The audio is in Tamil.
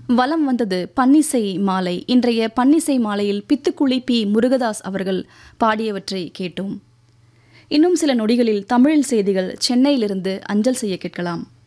வலம் வந்தது பன்னிசை மாலை. இன்றைய பன்னிசை மாலையில் பித்துக்குளி பி. முருகதாஸ் அவர்கள் பாடியவற்றை கேட்டோம். இன்னும் சில நொடிகளில் தமிழில் செய்திகள் சென்னையிலிருந்து அஞ்சல் செய்ய கேட்கலாம்.